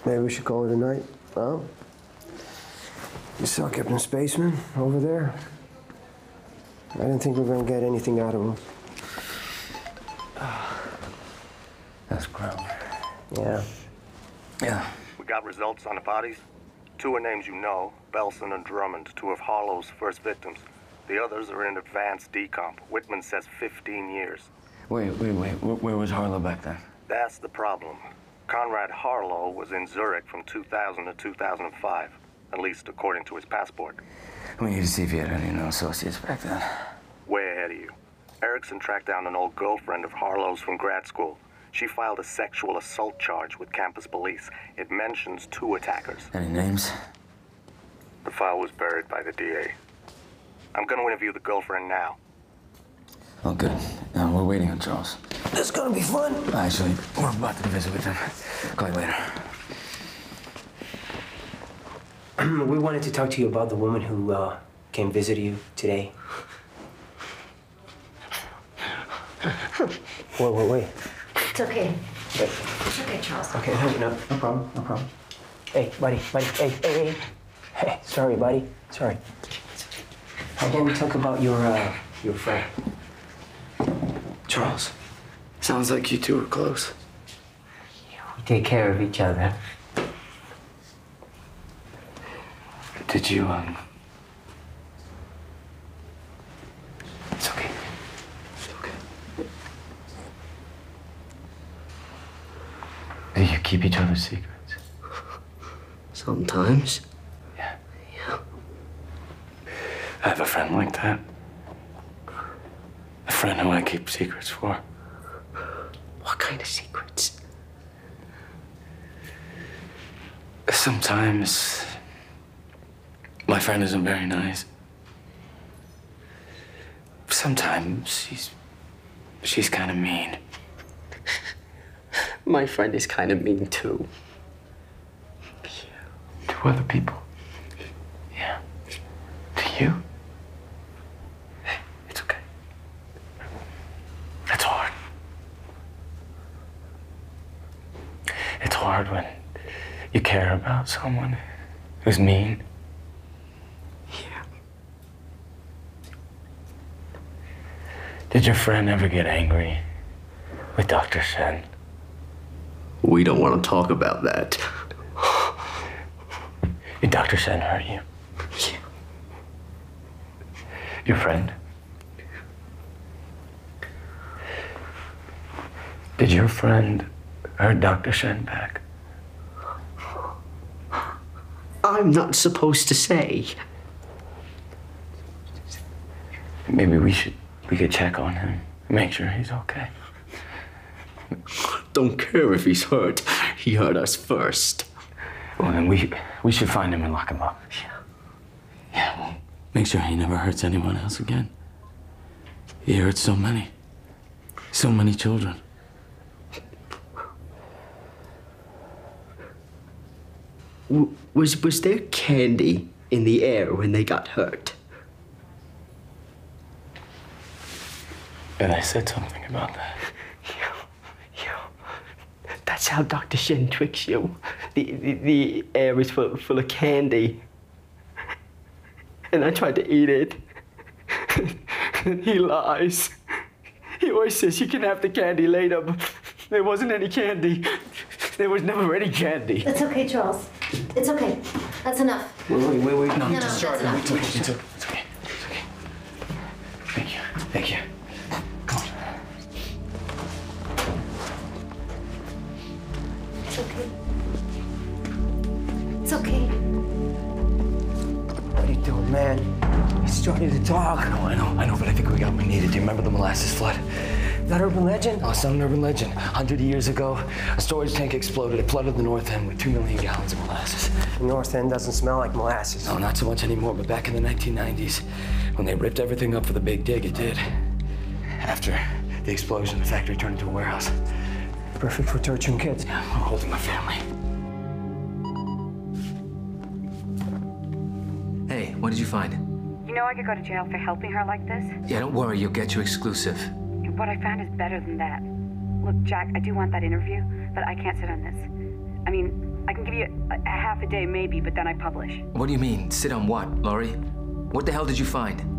Maybe we should call it a night. Well, you saw Captain Spaceman over there. I didn't think we were going to get anything out of him. That's ground. Yeah. Yeah. We got results on the bodies. 2 are names you know, Belson and Drummond, 2 of Harlow's first victims. The others are in advanced decomp. Whitman says 15 years. Wait. Where was Harlow back then? That's the problem. Conrad Harlow was in Zurich from 2000 to 2005, at least according to his passport. We need to see if he had any known associates back then. Way ahead of you. Erickson tracked down an old girlfriend of Harlow's from grad school. She filed a sexual assault charge with campus police. It mentions 2 attackers. Any names? The file was buried by the DA. I'm going to interview the girlfriend now. Oh, good. We're waiting on Charles. This is going to be fun. Actually, we're about to visit with him. Call you later. We wanted to talk to you about the woman who came visit you today. Wait. It's okay. Wait. It's okay, Charles. Okay, no problem. Hey, buddy. Hey, sorry, buddy. Sorry. How about we talk about your friend? Charles, sounds like you two are close. We take care of each other. Did you, It's okay. It's okay. Do you keep each other's secrets? Sometimes. Yeah. Yeah. I have a friend like that. A friend who I keep secrets for. What kind of secrets? Sometimes my friend isn't very nice. Sometimes she's kind of mean. My friend is kind of mean too. To other people. Yeah. To you. Hey, it's okay. It's hard. It's hard when you care about someone who's mean. Yeah. Did your friend ever get angry with Dr. Shen? We don't want to talk about that. Did Dr. Shen hurt you? Yeah. Your friend? Did your friend hurt Dr. Shen back? I'm not supposed to say. Maybe we could check on him, make sure he's okay. Don't care if he's hurt. He hurt us first. Well, then we should find him and lock him up. Yeah, well, make sure he never hurts anyone else again. He hurts so many children. Was there candy in the air when they got hurt? And I said something about that. That's how Dr. Shen tricks you. The air is full of candy. And I tried to eat it. He lies. He always says you can have the candy later, but there wasn't any candy. There was never any candy. It's okay, Charles. It's okay. That's enough. Wait. No, No, just that's enough. It's okay. Thank you. Come on. It's okay. It's okay. What are you doing, man? He's starting to talk. I know, but I think we got what we needed. Do you remember the molasses flood? That urban legend? Oh, it's not an urban legend. 100 years ago, a storage tank exploded. It flooded the north end with 2 million gallons of molasses. The North End doesn't smell like molasses. No, not so much anymore, but back in the 1990s, when they ripped everything up for the big dig, it did. After the explosion, the factory turned into a warehouse. Perfect for torturing kids. Yeah, we're holding my family. Hey, what did you find? You know I could go to jail for helping her like this? Yeah, don't worry, you'll get your exclusive. What I found is better than that. Look, Jack, I do want that interview, but I can't sit on this. I mean, I can give you a half a day maybe, but then I publish. What do you mean? Sit on what, Laurie? What the hell did you find?